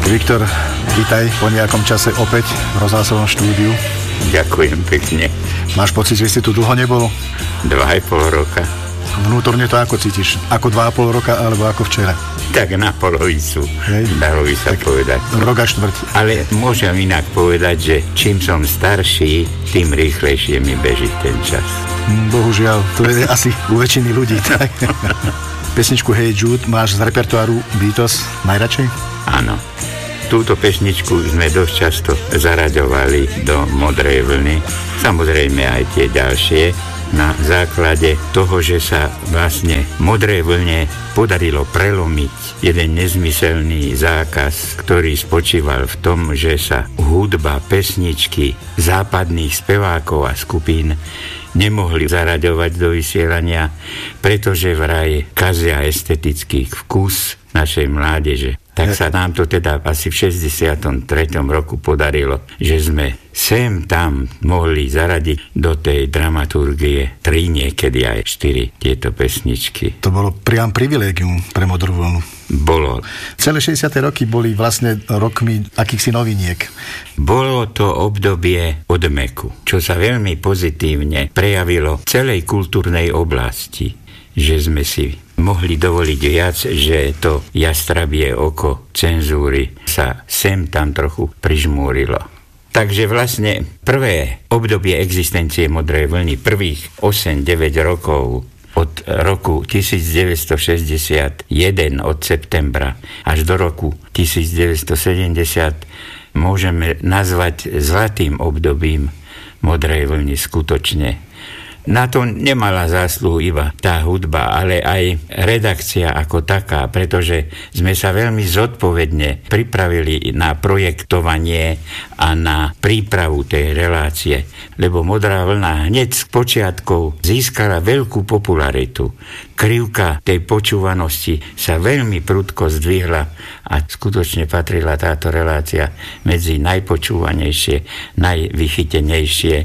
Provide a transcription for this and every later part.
Viktor, vítaj po nejakom čase opäť v rozhlasovom štúdiu. Ďakujem pekne. Máš pocit, že si tu dlho nebol? 2,5 roka. Vnútorne to ako cítiš? Ako 2,5 roka alebo ako včera? Tak na polovicu, dalo by sa povedať. Rok a štvrť. Ale môžem inak povedať, že čím som starší, tým rýchlejšie mi beží ten čas. Bohužiaľ, to je asi u väčšiny ľudí, tak? Pesničku Hey Jude máš z repertoáru Beatles najradšej? Áno. Túto pesničku sme dosť často zaraďovali do Modrej vlny. Samozrejme aj tie ďalšie. Na základe toho, že sa vlastne Modrej vlne podarilo prelomiť jeden nezmyselný zákaz, ktorý spočíval v tom, že sa hudba, pesničky západných spevákov a skupín nemohli zaraďovať do vysielania, pretože vraj kazia estetický vkus našej mládeže. Tak sa nám to teda asi v 63. roku podarilo, že sme sem tam mohli zaradiť do tej dramaturgie 3, niekedy aj 4 tieto pesničky. To bolo priam privilégium pre Modrú vlnu. Bolo. Celé 60. roky boli vlastne rokmi akýchsi noviniek. Bolo to obdobie odmeku, čo sa veľmi pozitívne prejavilo v celej kultúrnej oblasti, že sme si mohli dovoliť viac, že to jastrabie oko cenzúry sa sem tam trochu prižmúrilo. Takže vlastne prvé obdobie existencie Modrej vlny, prvých 8-9 rokov od roku 1961 od septembra až do roku 1970 môžeme nazvať zlatým obdobím Modrej vlny skutočne. Na to nemala zásluhu iba tá hudba, ale aj redakcia ako taká, pretože sme sa veľmi zodpovedne pripravili na projektovanie a na prípravu tej relácie, lebo Modrá vlna hneď z počiatkov získala veľkú popularitu. Krivka tej počúvanosti sa veľmi prudko zdvihla a skutočne patrila táto relácia medzi najpočúvanejšie, najvychytenejšie.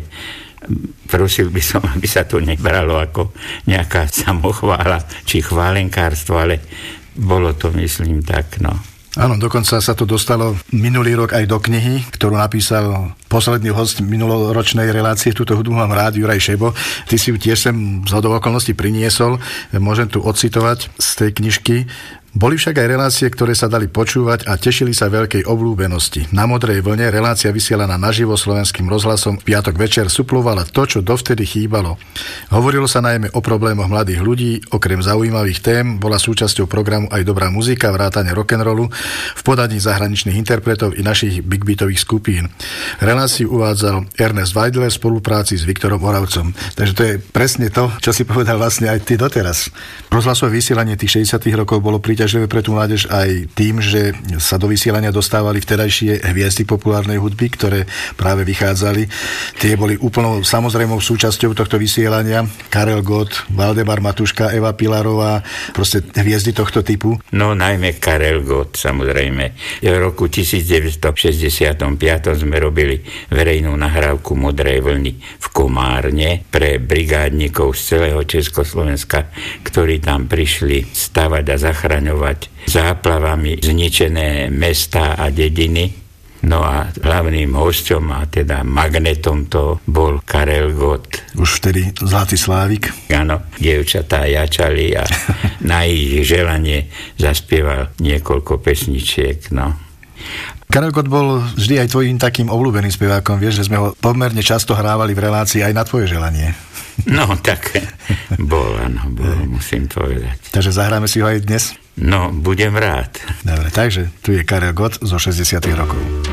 Prosil by som, aby sa to nebralo ako nejaká samochvála či chválenkárstvo, ale bolo to, myslím, tak, no. Áno, dokonca sa to dostalo minulý rok aj do knihy, ktorú napísal posledný host minuloročnej relácie v túto hudbu mám rád, Juraj Šebo. Ty si ju tiež sem zhodou okolností priniesol. Môžem tu odcitovať z tej knižky. Boli však aj relácie, ktoré sa dali počúvať a tešili sa veľkej obľúbenosti. Na Modrej vlne relácia vysielaná naživo Slovenským rozhlasom v piatok večer suplovala to, čo dovtedy chýbalo. Hovorilo sa najmä o problémoch mladých ľudí, okrem zaujímavých tém bola súčasťou programu aj dobrá muzika, vrátane rock'n'rollu v podaní zahraničných interpretov i našich big beatových skupín. Reláciu uvádzal Ernest Weidler v spolupráci s Viktorom Oravcom. Takže to je presne to, čo si povedal vlastne aj ty doteraz. Rozhlasové vysielanie tých 60. rokov bolo príťažlivé pre tú mládež aj tým, že sa do vysielania dostávali vtedajšie hviezdy populárnej hudby, ktoré práve vychádzali. Tie boli úplnou samozrejmou súčasťou tohto vysielania. Karel Gott, Valdemar Matuška, Eva Pilarová, proste hviezdy tohto typu. No najmä Karel Gott, samozrejme. V roku 1965 sme robili verejnú nahrávku Modrej vlny v Komárne pre brigádnikov z celého Československa, ktorí tam prišli stavať a zachraňovať záplavami zničené mestá a dediny. No a hlavným hosťom a teda magnetom to bol Karel Gott. Už vtedy zlatý slávik. Áno, dievčatá jačali a na ich želanie zaspieval niekoľko pesničiek, no. Karel Gott bol vždy aj tvojím takým obľúbeným spevákom, vieš, že sme ho pomerne často hrávali v relácii aj na tvoje želanie. No, tak bol, musím povedať. Takže zahráme si ho aj dnes? No, budem rád. Dobre, takže tu je Karel Gott zo 60. rokov.